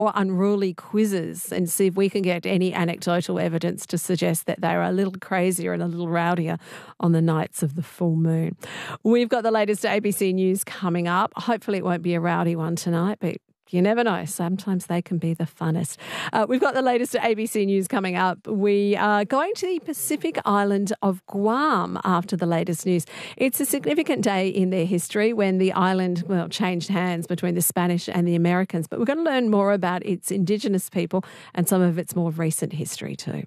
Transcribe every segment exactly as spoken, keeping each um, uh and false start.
or unruly quizzes and see if we can get any anecdotal evidence to suggest that they're a little crazier and a little rowdier on the nights of the full moon. We've got the latest A B C News coming up. Hopefully it won't be a rowdy one tonight, but you never know. Sometimes they can be the funnest. Uh, we've got the latest A B C News coming up. We are going to the Pacific island of Guam after the latest news. It's a significant day in their history when the island, well, changed hands between the Spanish and the Americans. But we're going to learn more about its Indigenous people and some of its more recent history too.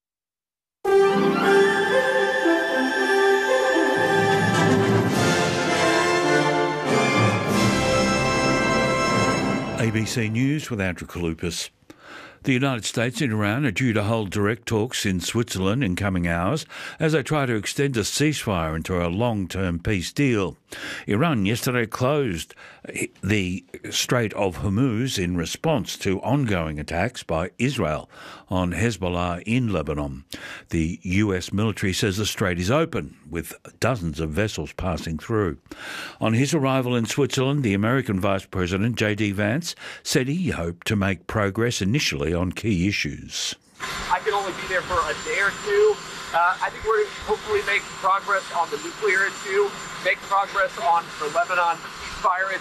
A B C News with Andrew Kalupas. The United States and Iran are due to hold direct talks in Switzerland in coming hours as they try to extend a ceasefire into a long-term peace deal. Iran yesterday closed the Strait of Hormuz in response to ongoing attacks by Israel on Hezbollah in Lebanon. The U S military says the strait is open, with dozens of vessels passing through. On his arrival in Switzerland, the American Vice President, J D Vance, said he hoped to make progress initially on key issues. I can only be there for a day or two. Uh, I think we're hopefully making progress on the nuclear issue, make progress on the Lebanon ceasefire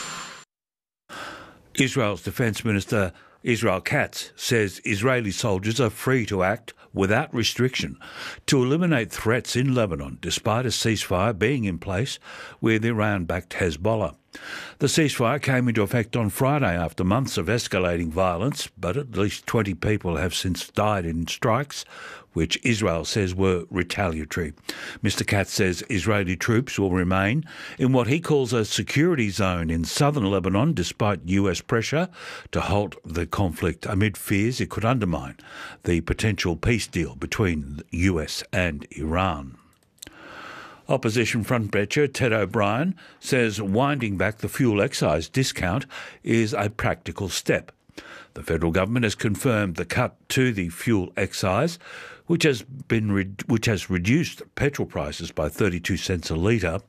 issue. Israel's Defence Minister Israel Katz says Israeli soldiers are free to act without restriction to eliminate threats in Lebanon, despite a ceasefire being in place with Iran-backed Hezbollah. The ceasefire came into effect on Friday after months of escalating violence, but at least twenty people have since died in strikes, which Israel says were retaliatory. Mister Katz says Israeli troops will remain in what he calls a security zone in southern Lebanon, despite U S pressure to halt the conflict amid fears it could undermine the potential peace deal between the U S and Iran. Opposition frontbencher Ted O'Brien says winding back the fuel excise discount is a practical step. The federal government has confirmed the cut to the fuel excise, which has been re- which has reduced petrol prices by thirty-two cents a litre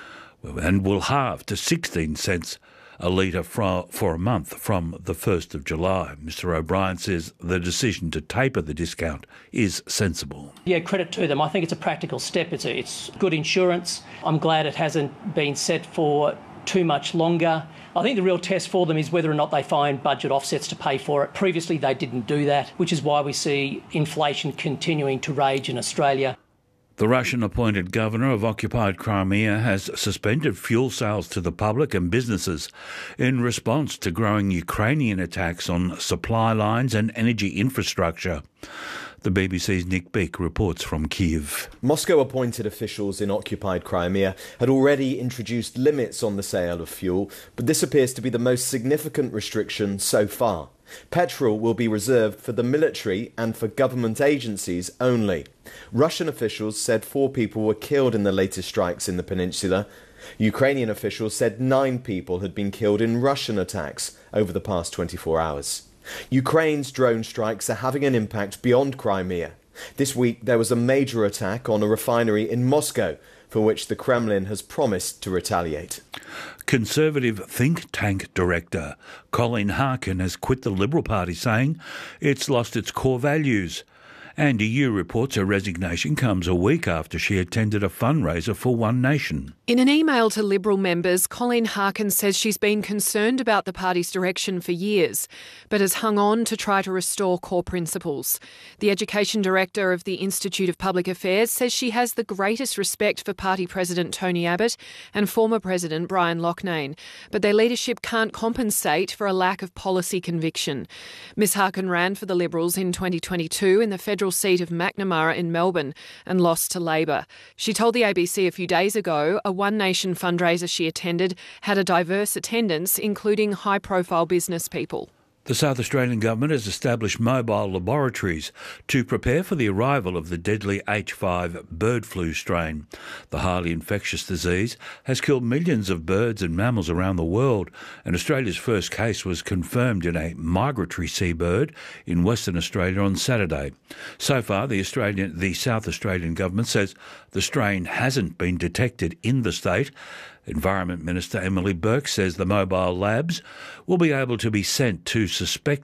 and will halve to sixteen cents a litre for, for a month from the first of July. Mister O'Brien says the decision to taper the discount is sensible. Yeah, credit to them. I think it's a practical step. It's, a, it's good insurance. I'm glad it hasn't been set for too much longer. I think the real test for them is whether or not they find budget offsets to pay for it. Previously, they didn't do that, which is why we see inflation continuing to rage in Australia. The Russian-appointed governor of occupied Crimea has suspended fuel sales to the public and businesses in response to growing Ukrainian attacks on supply lines and energy infrastructure. The B B C's Nick Beek reports from Kyiv. Moscow-appointed officials in occupied Crimea had already introduced limits on the sale of fuel, but this appears to be the most significant restriction so far. Petrol will be reserved for the military and for government agencies only. Russian officials said four people were killed in the latest strikes in the peninsula. Ukrainian officials said nine people had been killed in Russian attacks over the past twenty-four hours. Ukraine's drone strikes are having an impact beyond Crimea. This week there was a major attack on a refinery in Moscow, for which the Kremlin has promised to retaliate. Conservative think tank director Colleen Harkin has quit the Liberal Party, saying it's lost its core values. Andy Yu reports her resignation comes a week after she attended a fundraiser for One Nation. In an email to Liberal members, Colleen Harkin says she's been concerned about the party's direction for years, but has hung on to try to restore core principles. The Education Director of the Institute of Public Affairs says she has the greatest respect for Party President Tony Abbott and former President Brian Loughnane, but their leadership can't compensate for a lack of policy conviction. Miss Harkin ran for the Liberals in twenty twenty-two in the federal seat of Macnamara in Melbourne and lost to Labor. She told the A B C a few days ago a One Nation fundraiser she attended had a diverse attendance, including high-profile business people. The South Australian Government has established mobile laboratories to prepare for the arrival of the deadly H five bird flu strain. The highly infectious disease has killed millions of birds and mammals around the world, and Australia's first case was confirmed in a migratory seabird in Western Australia on Saturday. So far, the Australian, the South Australian Government says the strain hasn't been detected in the state, Environment Minister Emily Burke says the mobile labs will be able to be sent to suspected